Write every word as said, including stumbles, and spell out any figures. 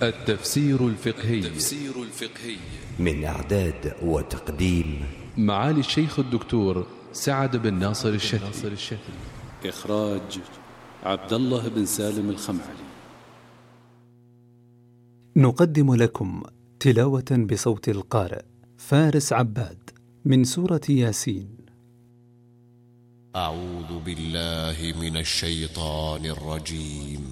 التفسير الفقهي التفسير الفقهي من إعداد وتقديم معالي الشيخ الدكتور سعد بن ناصر الشتري. إخراج عبد الله بن سالم الخمعلي. نقدم لكم تلاوة بصوت القارئ فارس عباد من سورة ياسين. أعوذ بالله من الشيطان الرجيم.